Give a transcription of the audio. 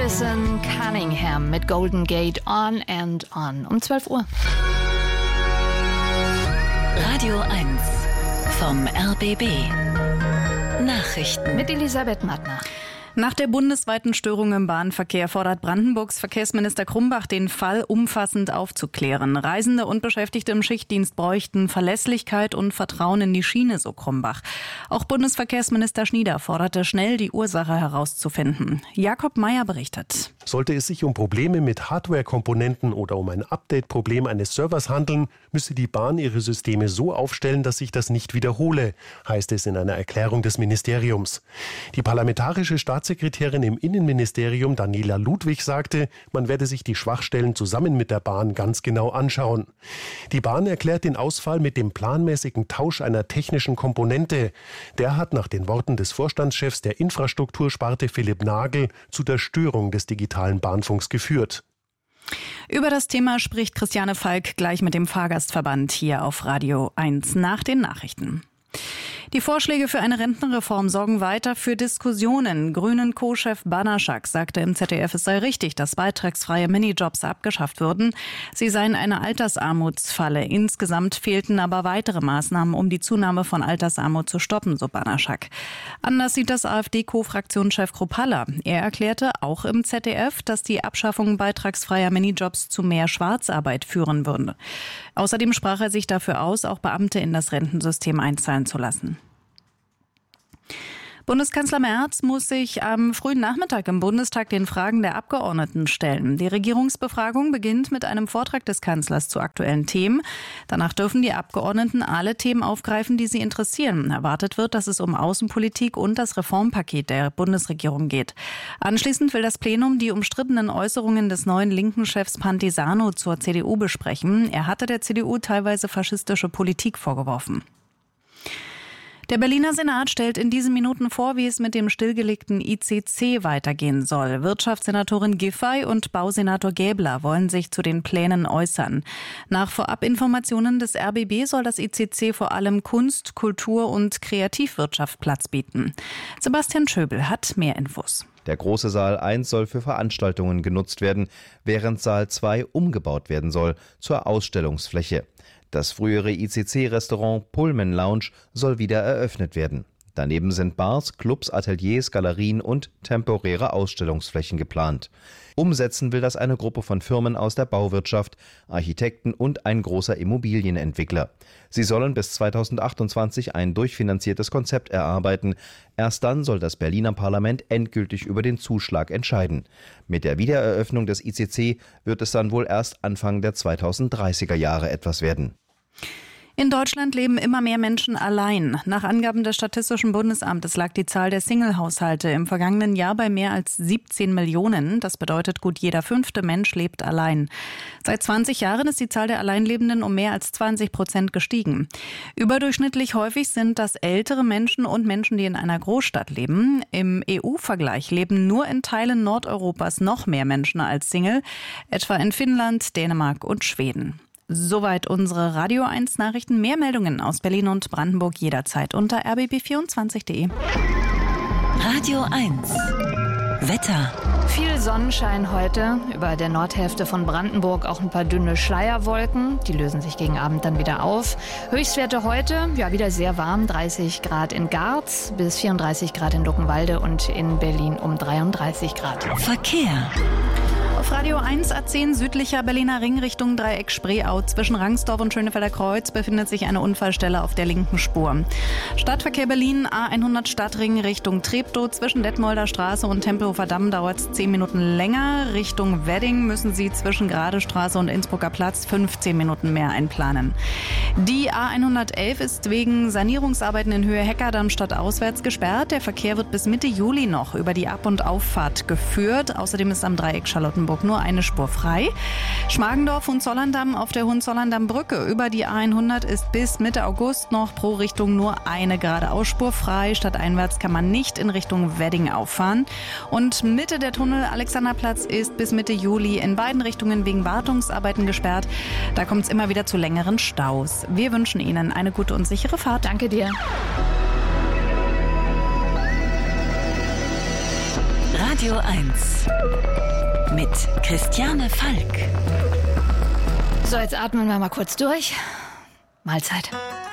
Madison Cunningham mit Golden Gate On and On um 12 Uhr. Radio 1 vom RBB. Nachrichten Mit Elisabeth Mattner. Nach der bundesweiten Störung im Bahnverkehr fordert Brandenburgs Verkehrsminister Krumbach, den Fall umfassend aufzuklären. Reisende und Beschäftigte im Schichtdienst bräuchten Verlässlichkeit und Vertrauen in die Schiene, so Krumbach. Auch Bundesverkehrsminister Schnieder forderte, schnell die Ursache herauszufinden. Jakob Meyer berichtet. Sollte es sich um Probleme mit Hardware-Komponenten oder um ein Update-Problem eines Servers handeln, müsse die Bahn ihre Systeme so aufstellen, dass sich das nicht wiederhole, heißt es in einer Erklärung des Ministeriums. Die parlamentarische Staatssekretärin im Innenministerium Daniela Ludwig sagte, man werde sich die Schwachstellen zusammen mit der Bahn ganz genau anschauen. Die Bahn erklärt den Ausfall mit dem planmäßigen Tausch einer technischen Komponente. Der hat nach den Worten des Vorstandschefs der Infrastruktursparte Philipp Nagel zu der Störung des digitalen Bahnfunks geführt. Über das Thema spricht Christiane Falk gleich mit dem Fahrgastverband hier auf Radio 1 nach den Nachrichten. Die Vorschläge für eine Rentenreform sorgen weiter für Diskussionen. Grünen Co-Chef Banaschak sagte im ZDF, es sei richtig, dass beitragsfreie Minijobs abgeschafft würden. Sie seien eine Altersarmutsfalle. Insgesamt fehlten aber weitere Maßnahmen, um die Zunahme von Altersarmut zu stoppen, so Banaschak. Anders sieht das AfD-Co-Fraktionschef Kruppalla. Er erklärte auch im ZDF, dass die Abschaffung beitragsfreier Minijobs zu mehr Schwarzarbeit führen würde. Außerdem sprach er sich dafür aus, auch Beamte in das Rentensystem einzahlen zu lassen. Bundeskanzler Merz muss sich am frühen Nachmittag im Bundestag den Fragen der Abgeordneten stellen. Die Regierungsbefragung beginnt mit einem Vortrag des Kanzlers zu aktuellen Themen. Danach dürfen die Abgeordneten alle Themen aufgreifen, die sie interessieren. Erwartet wird, dass es um Außenpolitik und das Reformpaket der Bundesregierung geht. Anschließend will das Plenum die umstrittenen Äußerungen des neuen linken Chefs Pantisano zur CDU besprechen. Er hatte der CDU teilweise faschistische Politik vorgeworfen. Der Berliner Senat stellt in diesen Minuten vor, wie es mit dem stillgelegten ICC weitergehen soll. Wirtschaftssenatorin Giffey und Bausenator Gäbler wollen sich zu den Plänen äußern. Nach Vorabinformationen des RBB soll das ICC vor allem Kunst, Kultur und Kreativwirtschaft Platz bieten. Sebastian Schöbel hat mehr Infos. Der große Saal 1 soll für Veranstaltungen genutzt werden, während Saal 2 umgebaut werden soll zur Ausstellungsfläche. Das frühere ICC-Restaurant Pullman Lounge soll wieder eröffnet werden. Daneben sind Bars, Clubs, Ateliers, Galerien und temporäre Ausstellungsflächen geplant. Umsetzen will das eine Gruppe von Firmen aus der Bauwirtschaft, Architekten und ein großer Immobilienentwickler. Sie sollen bis 2028 ein durchfinanziertes Konzept erarbeiten. Erst dann soll das Berliner Parlament endgültig über den Zuschlag entscheiden. Mit der Wiedereröffnung des ICC wird es dann wohl erst Anfang der 2030er Jahre etwas werden. In Deutschland leben immer mehr Menschen allein. Nach Angaben des Statistischen Bundesamtes lag die Zahl der Single-Haushalte im vergangenen Jahr bei mehr als 17 Millionen. Das bedeutet, gut jeder 5. Mensch lebt allein. Seit 20 Jahren ist die Zahl der Alleinlebenden um mehr als 20% gestiegen. Überdurchschnittlich häufig sind das ältere Menschen und Menschen, die in einer Großstadt leben. Im EU-Vergleich leben nur in Teilen Nordeuropas noch mehr Menschen als Single, etwa in Finnland, Dänemark und Schweden. Soweit unsere Radio 1 Nachrichten. Mehr Meldungen aus Berlin und Brandenburg jederzeit unter rbb24.de. Radio 1 Wetter. Viel Sonnenschein heute, über der Nordhälfte von Brandenburg auch ein paar dünne Schleierwolken. Die lösen sich gegen Abend dann wieder auf. Höchstwerte heute, ja wieder sehr warm, 30 Grad in Garz bis 34 Grad in Luckenwalde und in Berlin um 33 Grad. Verkehr. Auf Radio 1 A10 südlicher Berliner Ring Richtung Dreieck Spreeau. Zwischen Rangsdorf und Schönefelder Kreuz befindet sich eine Unfallstelle auf der linken Spur. Stadtverkehr Berlin A100 Stadtring Richtung Treptow. Zwischen Detmolder Straße und Tempelhofer Damm dauert es 10 Minuten länger. Richtung Wedding müssen Sie zwischen Gradestraße und Innsbrucker Platz 15 Minuten mehr einplanen. Die A111 ist wegen Sanierungsarbeiten in Höhe Heckerdamm stadtauswärts gesperrt. Der Verkehr wird bis Mitte Juli noch über die Ab- und Auffahrt geführt. Außerdem ist am Dreieck Charlottenburg nur eine Spur frei. Schmargendorf und Zollerndamm auf der Hohenzollerndamm-Brücke über die A100 ist bis Mitte August noch pro Richtung nur eine geradeausspur frei. Stadteinwärts kann man nicht in Richtung Wedding auffahren. Und Mitte der Tunnel Alexanderplatz ist bis Mitte Juli in beiden Richtungen wegen Wartungsarbeiten gesperrt. Da kommt es immer wieder zu längeren Staus. Wir wünschen Ihnen eine gute und sichere Fahrt. Danke dir. Radio 1 mit Christiane Falk. So, jetzt atmen wir mal kurz durch. Mahlzeit.